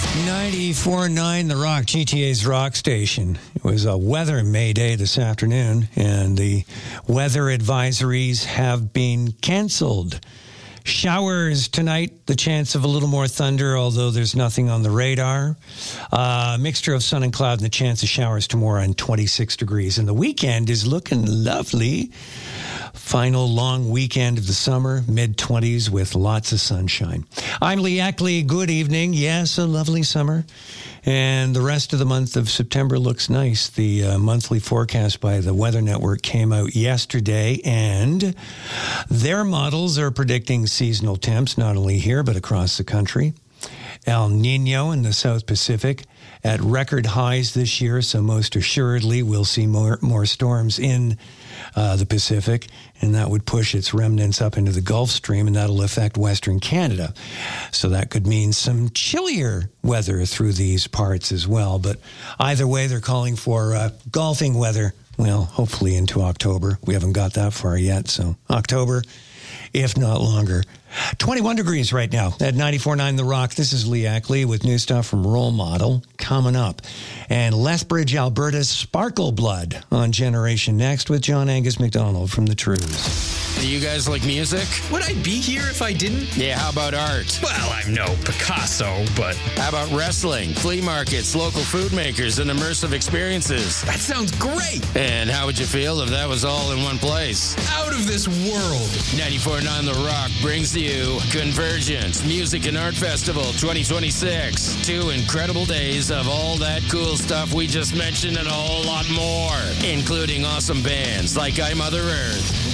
94.9 The Rock, GTA's rock station. It was a weather May Day this afternoon, and the weather advisories have been canceled. Showers tonight, the chance of a little more thunder, although there's nothing on the radar. Mixture of sun and cloud and the chance of showers tomorrow and 26 degrees. And the weekend is looking lovely. Final long weekend of the summer, mid-20s with lots of sunshine. I'm Lee Ackley. Good evening. Yes, a lovely summer. And the rest of the month of September looks nice. The monthly forecast by the Weather Network came out yesterday, and their models are predicting seasonal temps, not only here, but across the country. El Nino in the South Pacific at record highs this year, so most assuredly we'll see more storms in the Pacific, and that would push its remnants up into the Gulf Stream, and that'll affect Western Canada. So that could mean some chillier weather through these parts as well. But either way, they're calling for golfing weather, well, hopefully into October. We haven't got that far yet, so October, if not longer. 21 degrees right now at 94.9 The Rock. This is Lee Ackley with new stuff from Role Model coming up. And Lethbridge, Alberta's Sparkle Blood on Generation Next with John Angus McDonald from The Trues. Do you guys like music? Would I be here if I didn't? Yeah, how about art? Well, I'm no Picasso, but... How about wrestling, flea markets, local food makers, and immersive experiences? That sounds great! And how would you feel if that was all in one place? Out of this world! 94.9 The Rock brings to you Convergence Music and Art Festival 2026. 2 incredible days of all that cool stuff we just mentioned and a whole lot more, including awesome bands like I Mother Earth.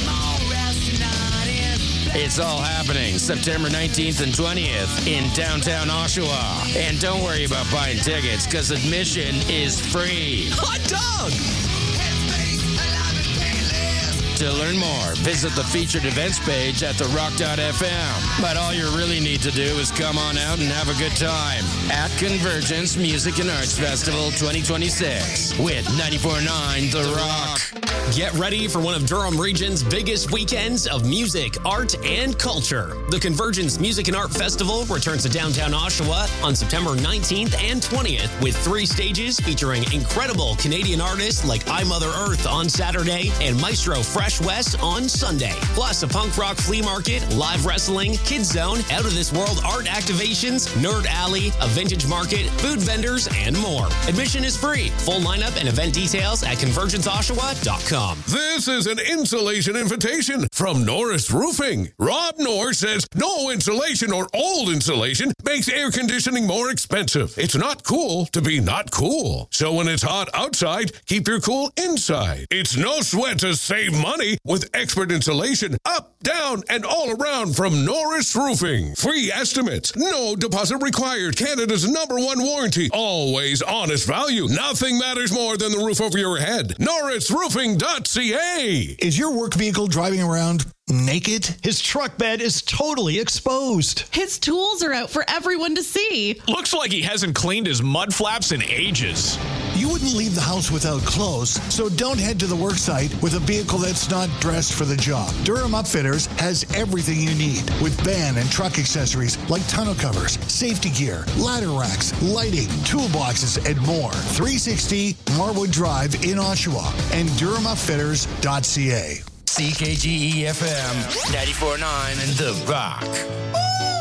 It's all happening September 19th and 20th in downtown Oshawa. And don't worry about buying tickets, because admission is free. Hot dog! To learn more, visit the featured events page at therock.fm. But all you really need to do is come on out and have a good time at Convergence Music and Arts Festival 2026 with 94.9 The Rock. Get ready for one of Durham Region's biggest weekends of music, art, and culture. The Convergence Music and Art Festival returns to downtown Oshawa on September 19th and 20th with 3 stages featuring incredible Canadian artists like I Mother Earth on Saturday and Maestro Fresh West on Sunday. Plus a punk rock flea market, live wrestling, kids zone, out of this world art activations, nerd alley, a vintage market, food vendors, and more. Admission is free. Full lineup and event details at convergenceoshawa.com. This is an insulation invitation from Norris Roofing. Rob Norris says no insulation or old insulation makes air conditioning more expensive. It's not cool to be not cool. So when it's hot outside, keep your cool inside. It's no sweat to save money with expert insulation up, down, and all around from Norris Roofing. Free estimates, no deposit required. Canada's #1 warranty. Always honest value. Nothing matters more than the roof over your head. NorrisRoofing.ca. Is your work vehicle driving around naked? His truck bed is totally exposed. His tools are out for everyone to see. Looks like he hasn't cleaned his mud flaps in ages. You wouldn't leave the house without clothes, so don't head to the work site with a vehicle that's not dressed for the job. Durham Upfitters has everything you need with van and truck accessories like tonneau covers, safety gear, ladder racks, lighting, toolboxes, and more. 360 Marwood Drive in Oshawa and DurhamUpfitters.ca. CKGE FM 94.9 and The Rock.